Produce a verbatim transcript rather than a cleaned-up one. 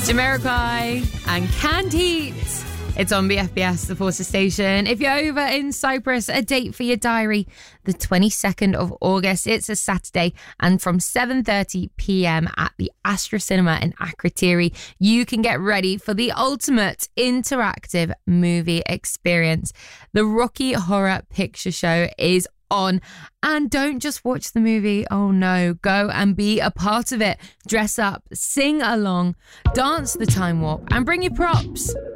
Jamiroquai and Canned Heat. It's on B F B S, the Forces station. If you're over in Cyprus, a date for your diary, the twenty-second of August. It's a Saturday, and from seven thirty p.m. at the Astra Cinema in Akrotiri, you can get ready for the ultimate interactive movie experience. The Rocky Horror Picture Show is on, and don't just watch the movie. Oh no, go and be a part of it. Dress up, sing along, dance the time warp, and bring your props.